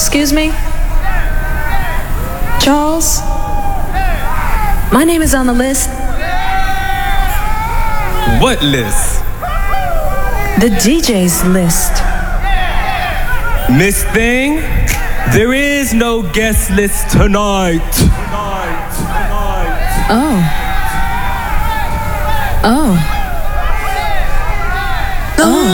Excuse me? Charles? My name is on the list. What list? The DJ's list. Miss Thing, there is no guest list tonight. Oh. Oh. Oh.